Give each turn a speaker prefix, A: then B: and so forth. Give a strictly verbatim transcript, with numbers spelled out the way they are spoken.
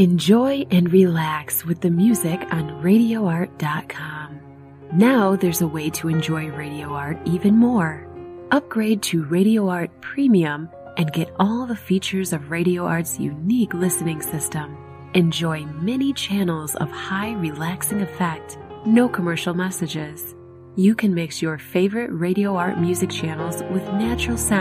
A: Enjoy and relax with the music on radio art dot com. Now there's a way to enjoy Radio Art even more. Upgrade to Radio Art Premium and get all the features of Radio Art's unique listening system. Enjoy many channels of high relaxing effect, no commercial messages. You can mix your favorite Radio Art music channels with natural sound